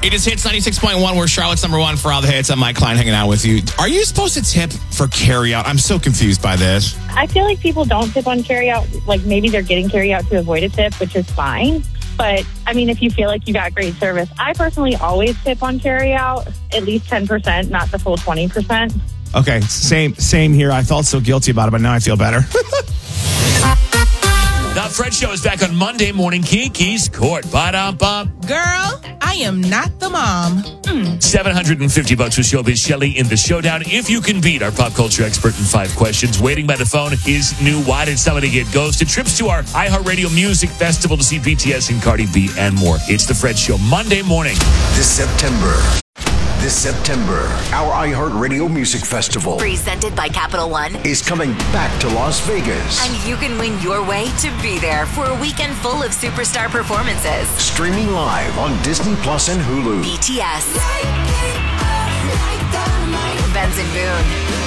It is Hits 96.1. We're Charlotte's number one for all the hits. I'm Mike Klein hanging out with you. Are you supposed to tip for carryout? I'm so confused by this. I feel like people don't tip on carryout. Like maybe they're getting carryout to avoid a tip, which is fine. But I mean, if you feel like you got great service, I personally always tip on carryout, at least 10%, not the full 20%. Okay, same here. I felt so guilty about it, but now I feel better. The Fred Show is back on Monday morning. Kiki's Court. Ba-dum-bum. Girl, I am not the mom. $750 with Showbiz Shelley in the showdown. If you can beat our pop culture expert in 5 questions, waiting by the phone is new Why Did Somebody Get Ghosted? Trips to our iHeartRadio Music Festival to see BTS and Cardi B and more. It's the Fred Show Monday morning. This September, our iHeartRadio Music Festival presented by Capital One is coming back to Las Vegas. And you can win your way to be there for a weekend full of superstar performances. Streaming live on Disney Plus and Hulu. BTS,